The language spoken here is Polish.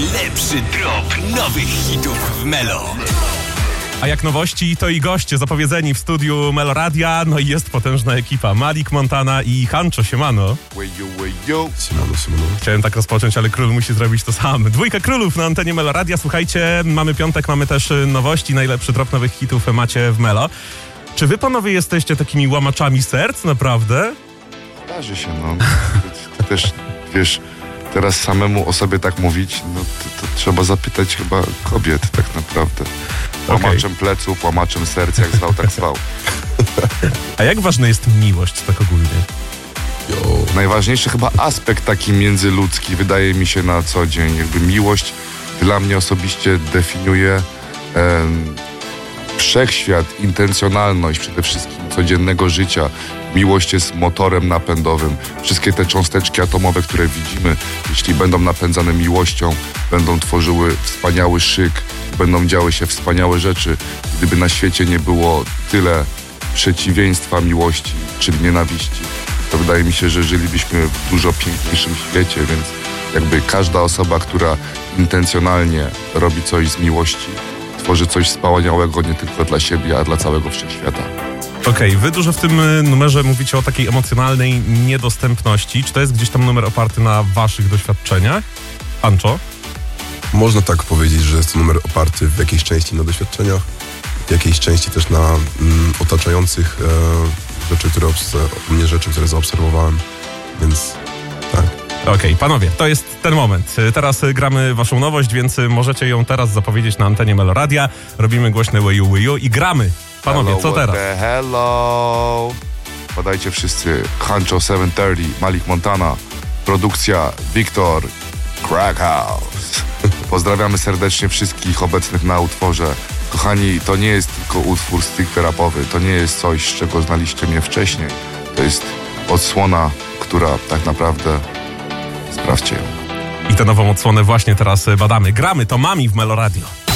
Najlepszy drop nowych hitów w Melo. A jak nowości, to i goście zapowiedzeni w studiu Melo Radia. No i jest potężna ekipa. Malik Montana i Hancho, siemano. Siemano. Chciałem tak rozpocząć, ale król musi zrobić to sam. Dwójka królów na antenie Melo Radia. Słuchajcie, mamy piątek, mamy też nowości. Najlepszy drop nowych hitów macie w Melo. Czy wy, panowie, jesteście takimi łamaczami serc, naprawdę? Zdarzy się, no. Też, wiesz, teraz samemu o sobie tak mówić, no to trzeba zapytać chyba kobiet tak naprawdę. Łamaczem pleców, łamaczem serc, jak zwał, tak zwał. A jak ważna jest miłość tak ogólnie? Najważniejszy chyba aspekt taki międzyludzki, wydaje mi się, na co dzień. Jakby miłość dla mnie osobiście definiuje wszechświat, intencjonalność przede wszystkim codziennego życia. Miłość jest motorem napędowym. Wszystkie te cząsteczki atomowe, które widzimy, jeśli będą napędzane miłością, będą tworzyły wspaniały szyk, będą działy się wspaniałe rzeczy. Gdyby na świecie nie było tyle przeciwieństwa miłości, czyli nienawiści, to wydaje mi się, że żylibyśmy w dużo piękniejszym świecie, więc jakby każda osoba, która intencjonalnie robi coś z miłości, tworzy coś wspaniałego nie tylko dla siebie, a dla całego wszechświata. Okej, wy dużo w tym numerze mówicie o takiej emocjonalnej niedostępności. Czy to jest gdzieś tam numer oparty na waszych doświadczeniach? Ancho? Można tak powiedzieć, że jest to numer oparty w jakiejś części na doświadczeniach, w jakiejś części też na otaczających rzeczy, które zaobserwowałem, więc tak. Okej, panowie, to jest ten moment. Teraz gramy waszą nowość, więc możecie ją teraz zapowiedzieć na antenie Melo Radia. Robimy głośne łyju i gramy. Panowie, hello, co teraz? Hello! Podajcie wszyscy. Hancho 730, Malik Montana, produkcja Wiktor Crackhouse. Pozdrawiamy serdecznie wszystkich obecnych na utworze. Kochani, to nie jest tylko utwór stricte rapowy, to nie jest coś, z czego znaliście mnie wcześniej. To jest odsłona, która tak naprawdę... Sprawdźcie ją. I tę nową odsłonę właśnie teraz badamy. Gramy, to Mami w Melo Radio.